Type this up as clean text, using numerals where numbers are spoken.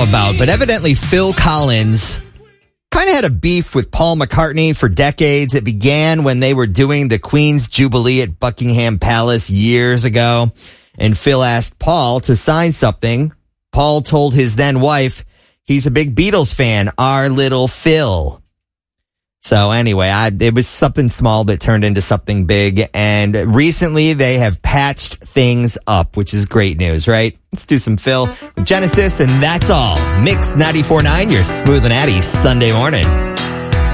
about, but evidently Phil Collins kind of had a beef with Paul McCartney for decades. It began when they were doing the Queen's Jubilee at Buckingham Palace years ago, and Phil asked Paul to sign something. Paul told his then wife he's a big Beatles fan, our little Phil. So anyway, it was something small that turned into something big, and recently they have patched things up, which is great news, right? Let's do some Phil with Genesis, and that's all. Mix 94.9, your smooth and natty Sunday morning.